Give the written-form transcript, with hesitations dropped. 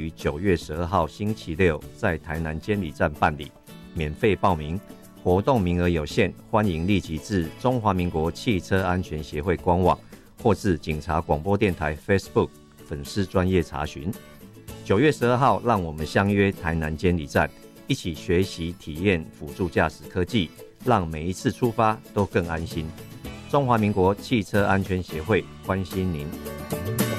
于9月12号星期六在台南监理站办理，免费报名，活动名额有限，欢迎立即至中华民国汽车安全协会官网或至警察广播电台 Facebook 粉丝专页查询。9月12号，让我们相约台南监理站，一起学习体验辅助驾驶科技，让每一次出发都更安心。中华民国汽车安全协会关心您。